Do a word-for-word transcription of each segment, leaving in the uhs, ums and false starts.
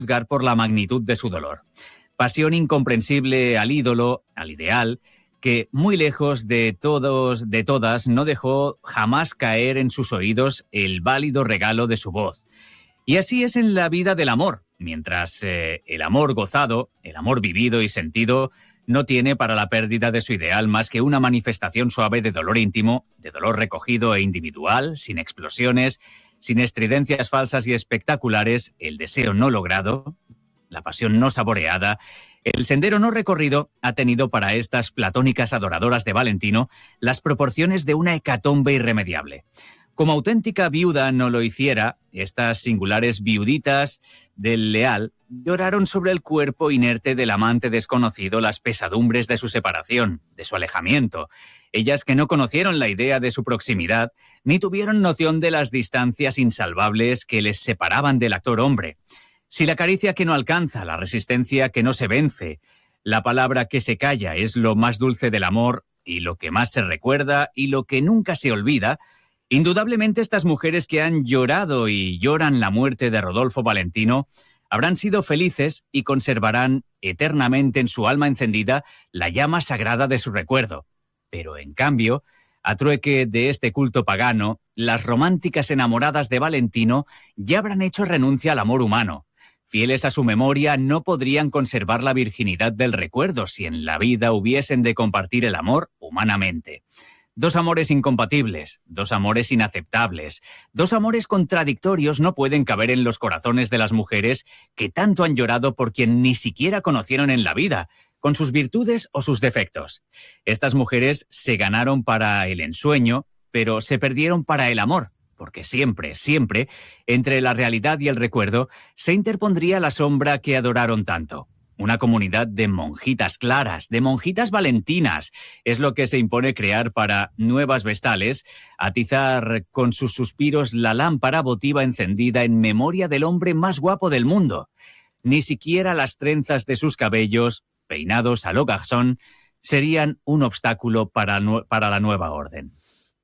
juzgar por la magnitud de su dolor. Pasión incomprensible al ídolo, al ideal, que muy lejos de todos, de todas, no dejó jamás caer en sus oídos el válido regalo de su voz. Y así es en la vida del amor. Mientras eh, el amor gozado, el amor vivido y sentido, no tiene para la pérdida de su ideal más que una manifestación suave de dolor íntimo, de dolor recogido e individual, sin explosiones, sin estridencias falsas y espectaculares, el deseo no logrado, la pasión no saboreada, el sendero no recorrido ha tenido para estas platónicas adoradoras de Valentino las proporciones de una hecatombe irremediable. Como auténtica viuda no lo hiciera, estas singulares viuditas del leal lloraron sobre el cuerpo inerte del amante desconocido las pesadumbres de su separación, de su alejamiento. Ellas que no conocieron la idea de su proximidad, ni tuvieron noción de las distancias insalvables que les separaban del actor hombre. Si la caricia que no alcanza, la resistencia que no se vence, la palabra que se calla es lo más dulce del amor y lo que más se recuerda y lo que nunca se olvida, indudablemente estas mujeres que han llorado y lloran la muerte de Rodolfo Valentino habrán sido felices y conservarán eternamente en su alma encendida la llama sagrada de su recuerdo. Pero en cambio, a trueque de este culto pagano, las románticas enamoradas de Valentino ya habrán hecho renuncia al amor humano. Fieles a su memoria, no podrían conservar la virginidad del recuerdo si en la vida hubiesen de compartir el amor humanamente. Dos amores incompatibles, dos amores inaceptables, dos amores contradictorios no pueden caber en los corazones de las mujeres que tanto han llorado por quien ni siquiera conocieron en la vida, con sus virtudes o sus defectos. Estas mujeres se ganaron para el ensueño, pero se perdieron para el amor. Porque siempre, siempre, entre la realidad y el recuerdo, se interpondría la sombra que adoraron tanto. Una comunidad de monjitas claras, de monjitas valentinas, es lo que se impone crear para nuevas vestales, atizar con sus suspiros la lámpara votiva encendida en memoria del hombre más guapo del mundo. Ni siquiera las trenzas de sus cabellos, peinados a lo Garzón, serían un obstáculo para, nu- para la nueva orden.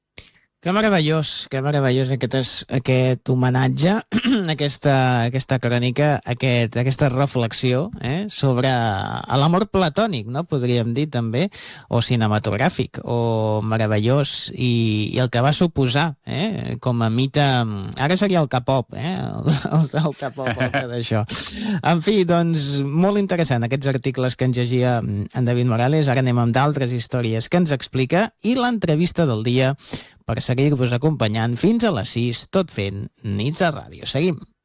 Que meravellós, que meravellós aquest, es, aquest homenatge, aquesta, aquesta crònica, aquest, aquesta reflexió eh, sobre l'amor platònic, no? Podríem dir també, o cinematogràfic, o meravellós, i, i el que va suposar eh, com a mite... Ara seria el K-pop, eh? Els del K-pop, el que d'això. En fi, doncs, molt interessant aquests articles que ens llegia en David Morales. Ara anem amb d'altres històries que ens explica, i l'entrevista del dia per seguir-vos acompanyant fins a les sis, tot fent Nits de Ràdio. Seguim.